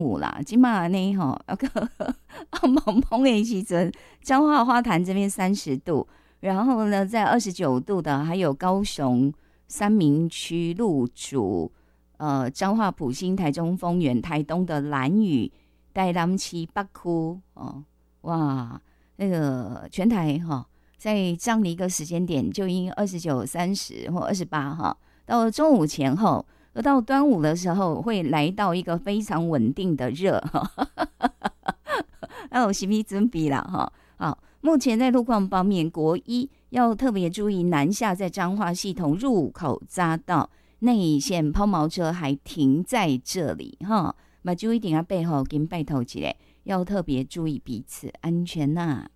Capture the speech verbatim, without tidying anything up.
午啦，今嘛呢吼，那个蒙蒙的时阵，彰化花坛这边三十度，然后呢，在二十九度的还有高雄三明区鹿竹、呃彰化埔心、台中丰原、台东的兰屿、台南市北区哦，哇，那个全台哈、哦，在这样的一个时间点，就因二十九、三十或二十八哈，到中午前后。而到端午的时候，会来到一个非常稳定的热哈，那有什么准备啦哈？好，目前在路况方面，国一要特别注意南下在彰化系统入口匝道内线抛锚车还停在这里哈，那就一定要背后跟拜头起来，要特别注意彼此安全呐、啊。